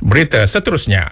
Berita seterusnya.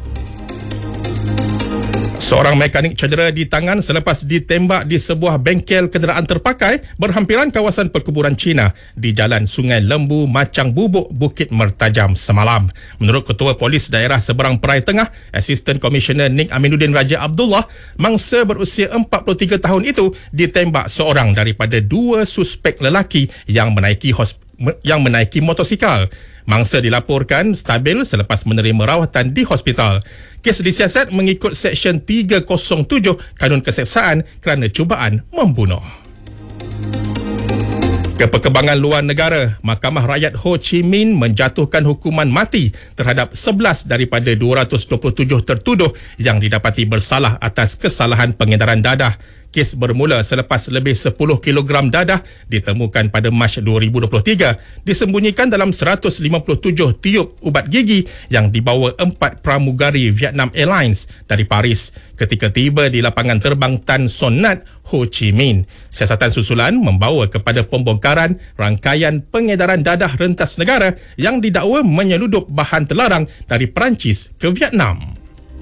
Seorang mekanik cedera di tangan selepas ditembak di sebuah bengkel kenderaan terpakai berhampiran kawasan perkuburan Cina di Jalan Sungai Lembu, Macang Bubuk, Bukit Mertajam semalam. Menurut Ketua Polis Daerah Seberang Perai Tengah, Assistant Commissioner Nik Aminuddin Raja Abdullah, mangsa berusia 43 tahun itu ditembak seorang daripada dua suspek lelaki yang menaiki motosikal. Mangsa dilaporkan stabil selepas menerima rawatan di hospital. Kes disiasat mengikut Seksyen 307 Kanun Keseksaan kerana cubaan membunuh. Keperkembangan luar negara, Mahkamah Rakyat Ho Chi Minh menjatuhkan hukuman mati terhadap 11 daripada 227 tertuduh yang didapati bersalah atas kesalahan pengedaran dadah. Kes bermula selepas lebih 10 kilogram dadah ditemukan pada Mac 2023 disembunyikan dalam 157 tiub ubat gigi yang dibawa 4 pramugari Vietnam Airlines dari Paris ketika tiba di lapangan terbang Tan Son Nhat, Ho Chi Minh. Siasatan susulan membawa kepada pembongkaran rangkaian pengedaran dadah rentas negara yang didakwa menyeludup bahan terlarang dari Perancis ke Vietnam.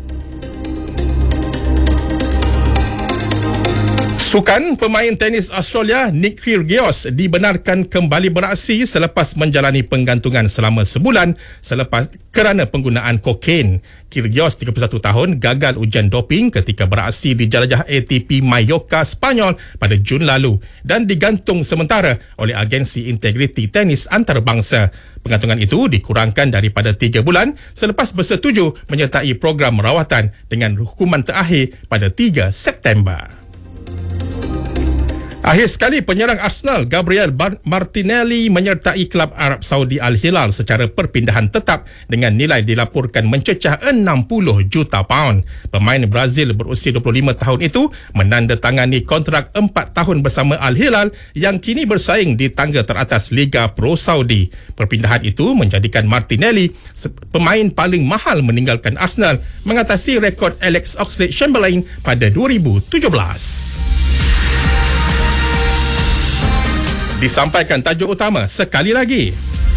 Sukan, pemain tenis Australia Nick Kyrgios dibenarkan kembali beraksi selepas menjalani penggantungan selama sebulan kerana penggunaan kokain. Kyrgios, 31 tahun, gagal ujian doping ketika beraksi di jelajah ATP Mallorca, Spanyol pada Jun lalu dan digantung sementara oleh Agensi Integriti Tenis Antarabangsa. Penggantungan itu dikurangkan daripada 3 bulan selepas bersetuju menyertai program rawatan dengan hukuman terakhir pada 3 September. Akhir sekali, penyerang Arsenal Gabriel Martinelli menyertai klub Arab Saudi Al-Hilal secara perpindahan tetap dengan nilai dilaporkan mencecah 60 juta pound. Pemain Brazil berusia 25 tahun itu menandatangani kontrak 4 tahun bersama Al-Hilal yang kini bersaing di tangga teratas Liga Pro Saudi. Perpindahan itu menjadikan Martinelli pemain paling mahal meninggalkan Arsenal, mengatasi rekod Alex Oxlade-Chamberlain pada 2017. Disampaikan tajuk utama sekali lagi.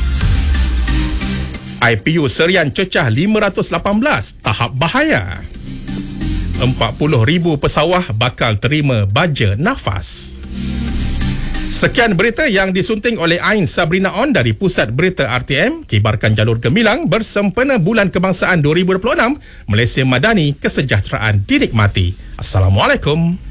IPU Serian cecah 518 tahap bahaya. 40,000 pesawah bakal terima baja nafas. Sekian berita yang disunting oleh Ain Sabrina On dari Pusat Berita RTM. Kibarkan jalur gemilang bersempena Bulan Kebangsaan 2026. Malaysia Madani, kesejahteraan dinikmati. Assalamualaikum.